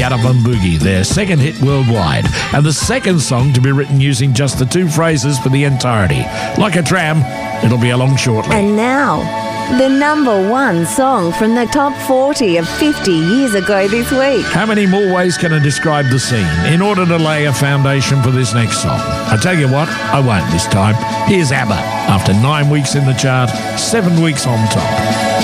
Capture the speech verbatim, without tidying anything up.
Get Up and Boogie, their second hit worldwide, and the second song to be written using just the two phrases for the entirety. Like a Tram, it'll be along shortly. And now, the number one song from the top forty of fifty years ago this week. How many more ways can I describe the scene in order to lay a foundation for this next song? I tell you what, I won't this time. Here's ABBA, after nine weeks in the chart, seven weeks on top.